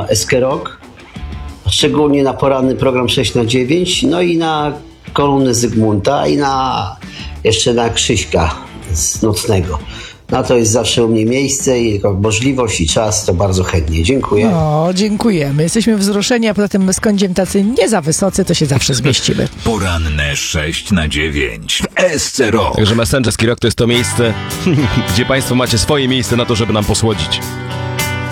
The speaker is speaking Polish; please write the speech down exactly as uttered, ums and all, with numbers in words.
S K Rock, szczególnie na poranny program sześć na dziewięć, no i na kolumny Zygmunta i na jeszcze na Krzyśka z Nocnego. Na to jest zawsze u mnie miejsce i możliwość i czas, to bardzo chętnie. Dziękuję. O, dziękujemy. Jesteśmy wzruszeni, a poza tym my z Kądziem tacy nie za wysocy, to się zawsze zmieścimy. Poranne sześć na dziewięć. S C Rock. Także Messengerski Rock to jest to miejsce, gdzie Państwo macie swoje miejsce na to, żeby nam posłodzić.